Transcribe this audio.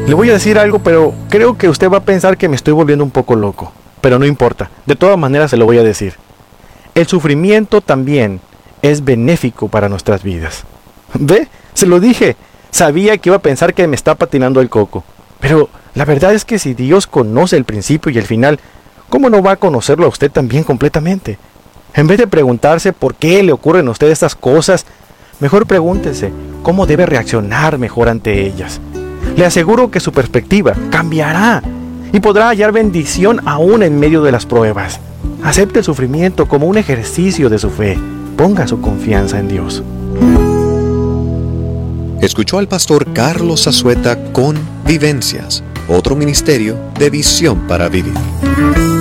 Le voy a decir algo, pero creo que usted va a pensar que me estoy volviendo un poco loco. Pero no importa, de todas maneras se lo voy a decir. El sufrimiento también es benéfico para nuestras vidas. ¿Ve? Se lo dije. Sabía que iba a pensar que me está patinando el coco. Pero la verdad es que si Dios conoce el principio y el final, ¿cómo no va a conocerlo a usted también completamente? En vez de preguntarse por qué le ocurren a usted estas cosas, mejor pregúntese cómo debe reaccionar mejor ante ellas. Le aseguro que su perspectiva cambiará y podrá hallar bendición aún en medio de las pruebas. Acepte el sufrimiento como un ejercicio de su fe. Ponga su confianza en Dios. Escuchó al pastor Carlos Azueta con Vivencias, otro ministerio de Visión para Vivir.